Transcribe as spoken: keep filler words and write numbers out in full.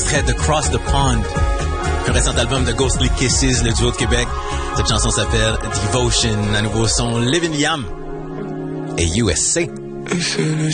extrait de Cross the Pond, un récent album de Ghostly Kisses, le duo de Québec. Cette chanson s'appelle Devotion, un nouveau son Living Yam et U S C. Instead of